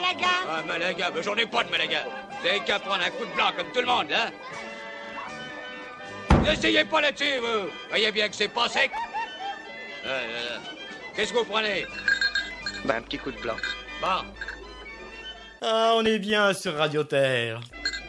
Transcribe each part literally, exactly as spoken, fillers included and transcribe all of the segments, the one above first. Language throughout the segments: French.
Malaga. Ah, Malaga, mais j'en ai pas de Malaga. Vous avez qu'à prendre un coup de blanc comme tout le monde, hein. N'essayez pas là-dessus, vous. Voyez bien que c'est pas sec. Euh, euh, Qu'est-ce que vous prenez? Bah, un petit coup de blanc. Bon. Ah, on est bien sur Radio Terre.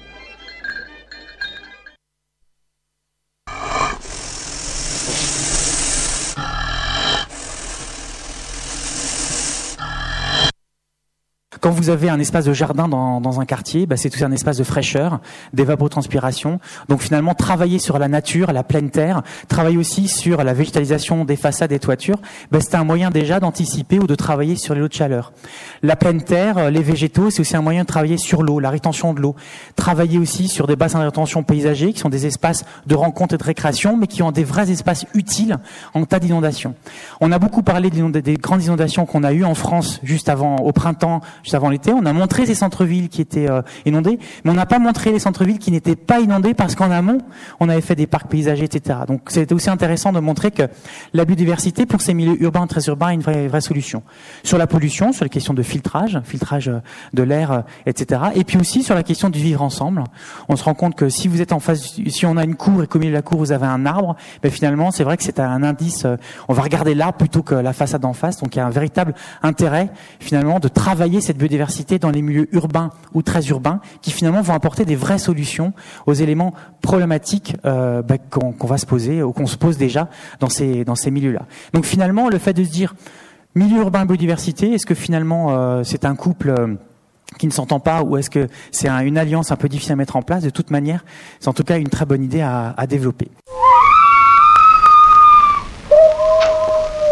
Quand vous avez un espace de jardin dans, dans un quartier, bah, c'est tout un espace de fraîcheur, d'évapotranspiration. Donc finalement, travailler sur la nature, la pleine terre, travailler aussi sur la végétalisation des façades et toitures, bah, c'est un moyen déjà d'anticiper ou de travailler sur les lots de chaleur. La pleine terre, les végétaux, c'est aussi un moyen de travailler sur l'eau, la rétention de l'eau. Travailler aussi sur des bassins de rétention paysagers qui sont des espaces de rencontre et de récréation, mais qui ont des vrais espaces utiles en cas d'inondation. On a beaucoup parlé des, des grandes inondations qu'on a eues en France juste avant, au printemps, juste avant l'été. On a montré ces centres-villes qui étaient euh, inondés, mais on n'a pas montré les centres-villes qui n'étaient pas inondés parce qu'en amont, on avait fait des parcs paysagers, et cetera. Donc c'était aussi intéressant de montrer que la biodiversité, pour ces milieux urbains, très urbains, est une vraie, vraie solution. Sur la pollution, sur les questions de filtrage, filtrage de l'air, et cetera. Et puis aussi sur la question du vivre ensemble. On se rend compte que si vous êtes en face, si on a une cour et qu'au milieu de la cour vous avez un arbre, ben finalement c'est vrai que c'est un indice. On va regarder l'arbre plutôt que la façade en face. Donc il y a un véritable intérêt finalement de travailler cette biodiversité dans les milieux urbains ou très urbains, qui finalement vont apporter des vraies solutions aux éléments problématiques euh, bah, qu'on, qu'on va se poser ou qu'on se pose déjà dans ces dans ces milieux-là. Donc finalement, le fait de se dire milieu urbain biodiversité, est-ce que finalement euh, c'est un couple euh, qui ne s'entend pas, ou est-ce que c'est un, une alliance un peu difficile à mettre en place? De toute manière, c'est en tout cas une très bonne idée à, à développer.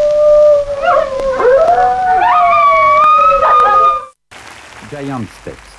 Giant Steps.